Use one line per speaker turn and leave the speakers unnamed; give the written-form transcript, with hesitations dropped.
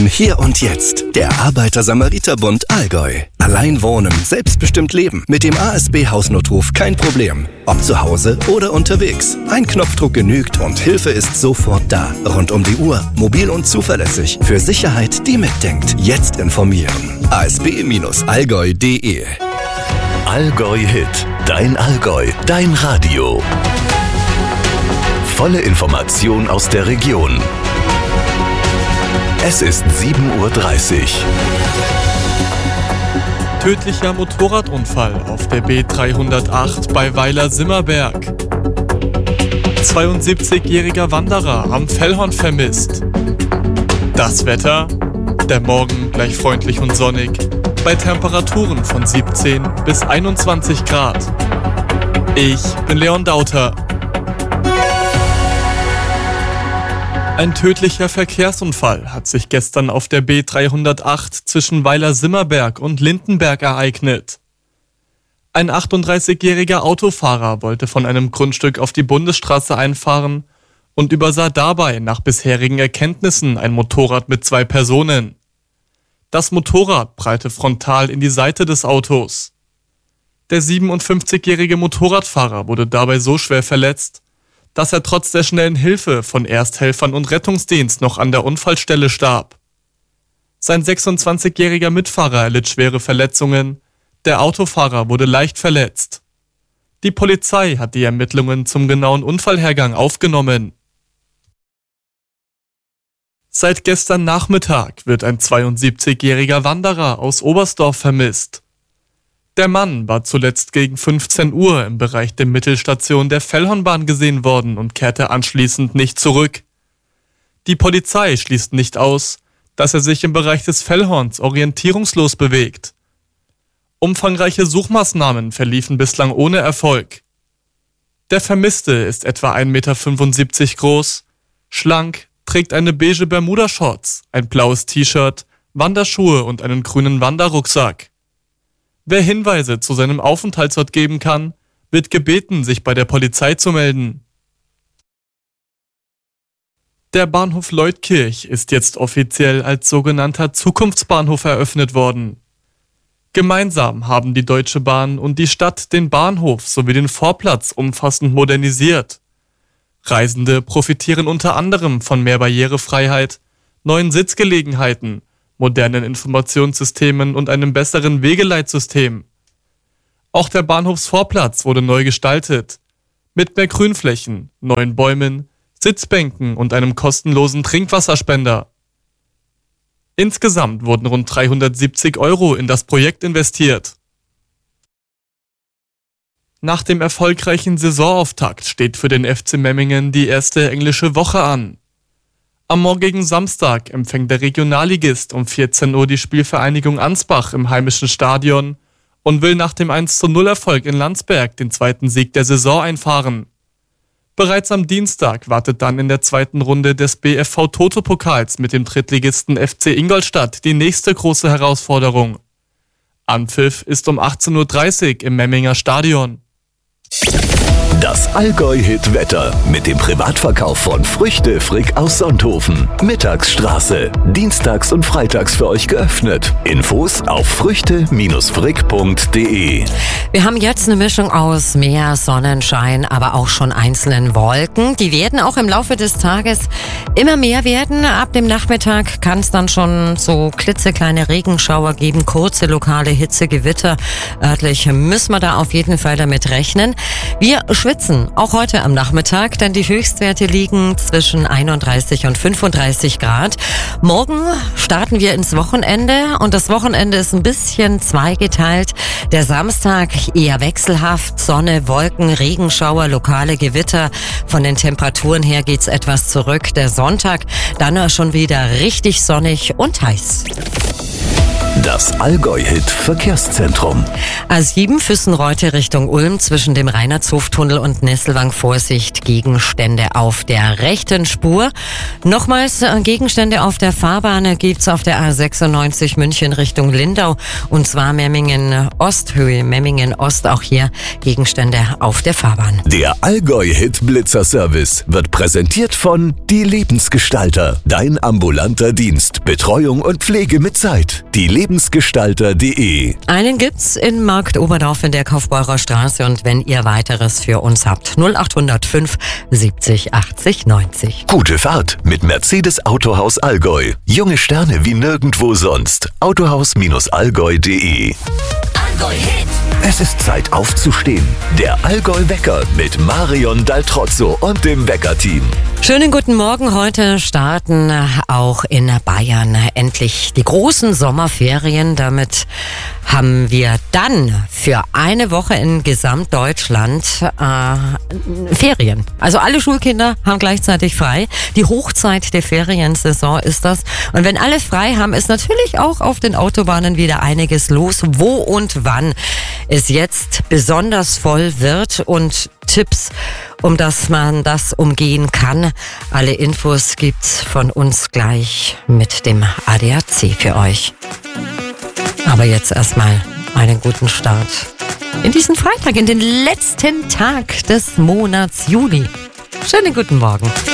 Hier und jetzt, der Arbeiter-Samariter-Bund Allgäu. Allein wohnen, selbstbestimmt leben. Mit dem ASB-Hausnotruf kein Problem. Ob zu Hause oder unterwegs. Ein Knopfdruck genügt und Hilfe ist sofort da. Rund um die Uhr, mobil und zuverlässig. Für Sicherheit, die mitdenkt. Jetzt informieren. asb-allgäu.de.
Allgäu Hit. Dein Allgäu. Dein Radio. Volle Information aus der Region. Es ist 7:30 Uhr.
Tödlicher Motorradunfall auf der B308 bei Weiler-Simmerberg. 72-jähriger Wanderer am Fellhorn vermisst. Das Wetter? Der Morgen gleich freundlich und sonnig, bei Temperaturen von 17 bis 21 Grad. Ich bin Leon Dauter. Ein tödlicher Verkehrsunfall hat sich gestern auf der B308 zwischen Weiler-Simmerberg und Lindenberg ereignet. Ein 38-jähriger Autofahrer wollte von einem Grundstück auf die Bundesstraße einfahren und übersah dabei nach bisherigen Erkenntnissen ein Motorrad mit 2 Personen. Das Motorrad prallte frontal in die Seite des Autos. Der 57-jährige Motorradfahrer wurde dabei so schwer verletzt, dass er trotz der schnellen Hilfe von Ersthelfern und Rettungsdienst noch an der Unfallstelle starb. Sein 26-jähriger Mitfahrer erlitt schwere Verletzungen, der Autofahrer wurde leicht verletzt. Die Polizei hat die Ermittlungen zum genauen Unfallhergang aufgenommen. Seit gestern Nachmittag wird ein 72-jähriger Wanderer aus Oberstdorf vermisst. Der Mann war zuletzt gegen 15 Uhr im Bereich der Mittelstation der Fellhornbahn gesehen worden und kehrte anschließend nicht zurück. Die Polizei schließt nicht aus, dass er sich im Bereich des Fellhorns orientierungslos bewegt. Umfangreiche Suchmaßnahmen verliefen bislang ohne Erfolg. Der Vermisste ist etwa 1,75 Meter groß, schlank, trägt eine beige Bermuda-Shorts, ein blaues T-Shirt, Wanderschuhe und einen grünen Wanderrucksack. Wer Hinweise zu seinem Aufenthaltsort geben kann, wird gebeten, sich bei der Polizei zu melden. Der Bahnhof Leutkirch ist jetzt offiziell als sogenannter Zukunftsbahnhof eröffnet worden. Gemeinsam haben die Deutsche Bahn und die Stadt den Bahnhof sowie den Vorplatz umfassend modernisiert. Reisende profitieren unter anderem von mehr Barrierefreiheit, neuen Sitzgelegenheiten, modernen Informationssystemen und einem besseren Wegeleitsystem. Auch der Bahnhofsvorplatz wurde neu gestaltet, mit mehr Grünflächen, neuen Bäumen, Sitzbänken und einem kostenlosen Trinkwasserspender. Insgesamt wurden rund 370 € in das Projekt investiert. Nach dem erfolgreichen Saisonauftakt steht für den FC Memmingen die erste englische Woche an. Am morgigen Samstag empfängt der Regionalligist um 14 Uhr die Spielvereinigung Ansbach im heimischen Stadion und will nach dem 1:0-Erfolg in Landsberg den zweiten Sieg der Saison einfahren. Bereits am Dienstag wartet dann in der zweiten Runde des BFV Toto-Pokals mit dem Drittligisten FC Ingolstadt die nächste große Herausforderung. Anpfiff ist um 18:30 Uhr im Memminger Stadion.
Das Allgäu-Hit-Wetter mit dem Privatverkauf von Früchte Frick aus Sonthofen. Mittagsstraße. Dienstags und freitags für euch geöffnet. Infos auf früchte-frick.de.
Wir haben jetzt eine Mischung aus Meer, Sonnenschein, aber auch schon einzelnen Wolken. Die werden auch im Laufe des Tages immer mehr werden. Ab dem Nachmittag kann es dann schon so klitzekleine Regenschauer geben, kurze lokale Hitzegewitter. Örtlich müssen wir da auf jeden Fall damit rechnen. Wir schwitzen, auch heute am Nachmittag, denn die Höchstwerte liegen zwischen 31 und 35 Grad. Morgen starten wir ins Wochenende und das Wochenende ist ein bisschen zweigeteilt. Der Samstag eher wechselhaft, Sonne, Wolken, Regenschauer, lokale Gewitter. Von den Temperaturen her geht's etwas zurück. Der Sonntag dann schon wieder richtig sonnig und heiß.
Das Allgäu-Hit Verkehrszentrum.
A7 Füssenreute Richtung Ulm zwischen dem Reinhardshoftunnel und Nesselwang. Vorsicht, Gegenstände auf der rechten Spur. Nochmals Gegenstände auf der Fahrbahn gibt's auf der A96 München Richtung Lindau. Und zwar Memmingen-Ost, Höhe Memmingen-Ost. Auch hier Gegenstände auf der Fahrbahn.
Der Allgäu-Hit Blitzer-Service wird präsentiert von Die Lebensgestalter. Dein ambulanter Dienst. Betreuung und Pflege mit Zeit. Die Lebensgestalter.de.
Einen gibt's in Markt Oberdorf in der Kaufbeurer Straße. Und wenn ihr weiteres für uns habt, 0805 70 80 90.
Gute Fahrt mit Mercedes Autohaus Allgäu. Junge Sterne wie nirgendwo sonst. Autohaus-allgäu.de.
Allgäu-Hit.
Es ist Zeit aufzustehen. Der Allgäu-Wecker mit Marion Daltrozzo und dem Wecker-Team.
Schönen guten Morgen. Heute starten auch in Bayern endlich die großen Sommerferien. Damit haben wir dann für eine Woche in Gesamtdeutschland Ferien. Also alle Schulkinder haben gleichzeitig frei. Die Hochzeit der Feriensaison ist das. Und wenn alle frei haben, ist natürlich auch auf den Autobahnen wieder einiges los. Wo und wann es jetzt besonders voll wird und Tipps, um dass man das umgehen kann. Alle Infos gibt's von uns gleich mit dem ADAC für euch. Aber jetzt erstmal einen guten Start in diesen Freitag, in den letzten Tag des Monats Juli. Schönen guten Morgen.